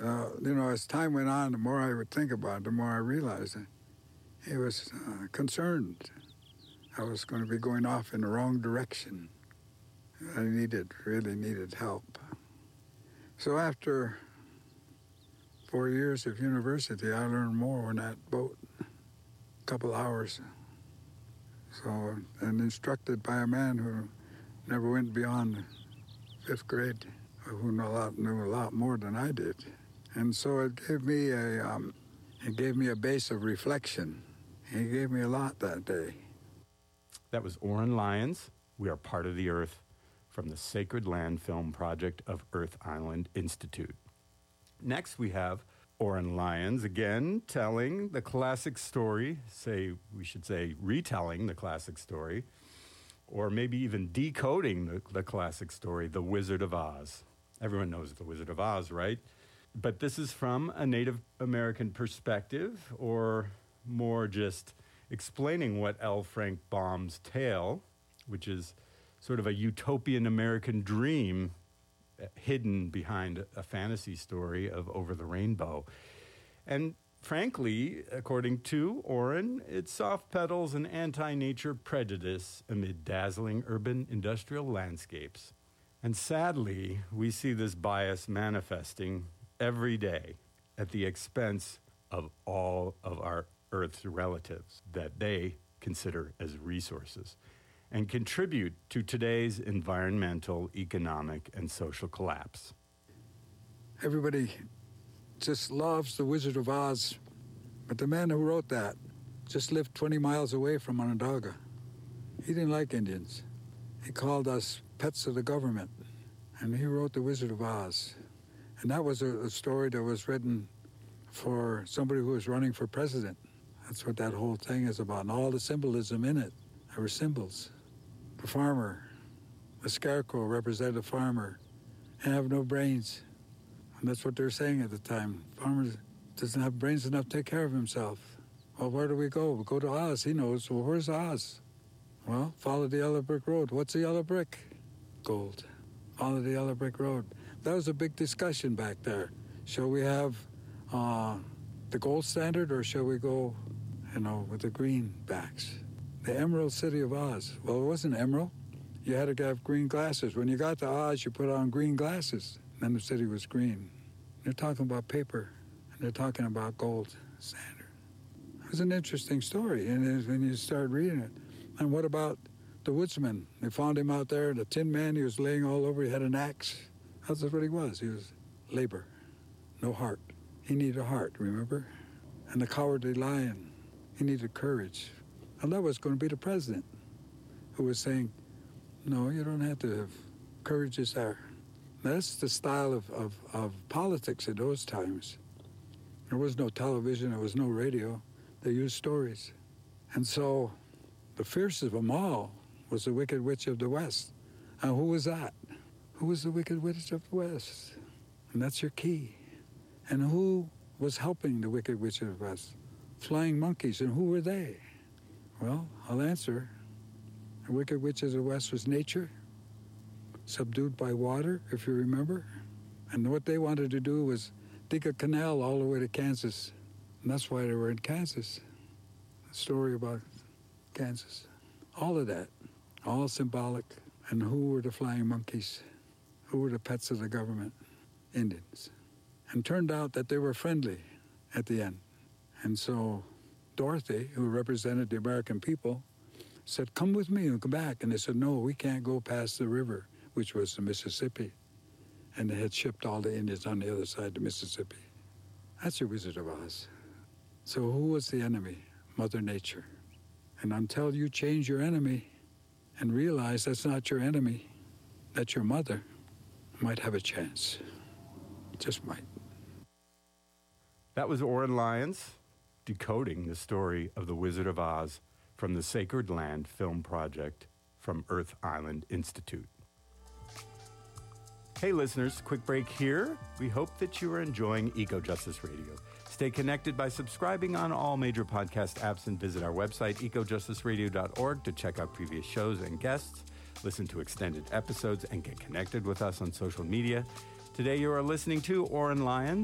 as time went on, the more I would think about it, the more I realized that he was concerned I was going to be going off in the wrong direction. I really needed help. So after 4 years of university, I learned more on that boat, a couple hours. And instructed by a man who never went beyond 5th grade, who knew a lot more than I did. And so it gave me a base of reflection. He gave me a lot that day. That was Oren Lyons, We Are Part of the Earth, from the Sacred Land Film Project of Earth Island Institute. Next, we have Oren Lyons again telling the classic story, retelling the classic story, or maybe even decoding the classic story, The Wizard of Oz. Everyone knows The Wizard of Oz, right? But this is from a Native American perspective, or more just explaining what L. Frank Baum's tale, which is sort of a utopian American dream hidden behind a fantasy story of Over the Rainbow. And frankly, according to Oren, it soft pedals an anti-nature prejudice amid dazzling urban industrial landscapes. And sadly, we see this bias manifesting every day at the expense of all of our Earth's relatives that they consider as resources, and contribute to today's environmental, economic, and social collapse. Everybody just loves The Wizard of Oz, but the man who wrote that just lived 20 miles away from Onondaga. He didn't like Indians. He called us pets of the government, and he wrote The Wizard of Oz. And that was a story that was written for somebody who was running for president. That's what that whole thing is about, and all the symbolism in it. There were symbols. The farmer, the scarecrow represented the farmer, and have no brains. And that's what they were saying at the time. Farmer doesn't have brains enough to take care of himself. Well, where do we go? We go to Oz. He knows. Well, where's Oz? Well, follow the yellow brick road. What's the yellow brick? Gold. Follow the yellow brick road. That was a big discussion back there. Shall we have the gold standard, or shall we go, with the greenbacks? The Emerald City of Oz. Well, it wasn't emerald. You had to have green glasses. When you got to Oz, you put on green glasses. Then the city was green. They're talking about paper, and they're talking about gold standard. It was an interesting story, and when you start reading it. And what about the woodsman? They found him out there, the tin man. He was laying all over. He had an axe. That's what he was. He was labor, no heart. He needed a heart, remember? And the cowardly lion, he needed courage. And that was going to be the president, who was saying, no, you don't have to have courage is there. That's the style of politics at those times. There was no television, there was no radio. They used stories. And so the fiercest of them all was the Wicked Witch of the West. And who was that? Who was the Wicked Witch of the West? And that's your key. And who was helping the Wicked Witch of the West? Flying monkeys. And who were they? Well, I'll answer. The Wicked Witch of the West was nature, subdued by water, if you remember. And what they wanted to do was dig a canal all the way to Kansas. And that's why they were in Kansas. The story about Kansas. All of that, all symbolic. And who were the flying monkeys? Who were the pets of the government? Indians. And turned out that they were friendly at the end. And so Dorothy, who represented the American people, said, come with me and come back. And they said, no, we can't go past the river, which was the Mississippi. And they had shipped all the Indians on the other side of the Mississippi. That's your Wizard of Oz. So who was the enemy? Mother Nature. And until you change your enemy and realize that's not your enemy, that's your mother, you might have a chance. Just might. That was Oren Lyons decoding the story of The Wizard of Oz from the Sacred Land Film Project from Earth Island Institute. Hey listeners, quick break here. We hope that you are enjoying Eco Justice Radio. Stay connected by subscribing on all major podcast apps and visit our website, ecojusticeradio.org, to check out previous shows and guests, listen to extended episodes, and get connected with us on social media. Today you are listening to Oren Lyons